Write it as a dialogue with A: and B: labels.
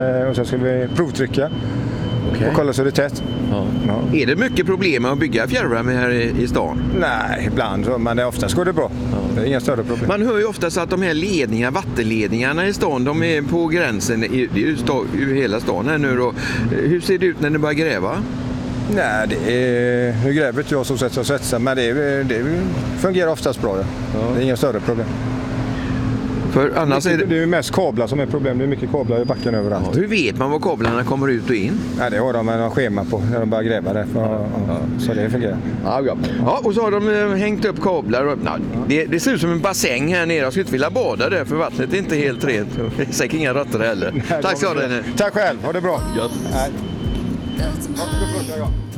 A: Och så skulle vi provtrycka och kolla så det är tätt.
B: Ja.
A: Ja.
B: Är det mycket problem med att bygga fjärrvärme här i stan?
A: Nej, ibland så, men oftast går det bra. Det är inga större problem.
B: Man hör ju oftast att de här vattenledningarna i stan, de är på gränsen. Det är ju hela stan här nu då. Hur ser det ut när ni börjar gräva?
A: Nej, nu gräver inte jag så sätt och svetsar, men det fungerar oftast bra. Ja. Det är inga större problem.
B: För annars
A: det är ju mest kablar som är problem. Det är mycket kablar i backen överallt.
B: Ja, hur vet man var kablarna kommer ut och in?
A: Ja, det har de en schema på när de börjar gräva det. Så det fungerar.
B: Ja, och så har de hängt upp kablar. Det ser ut som en bassäng här nere. Jag skulle inte vilja bada där för vattnet är inte helt rent. Det är säkert inga råttor heller. Tack så mycket.
A: Tack själv, ha det bra.
B: Ja.
A: Nej.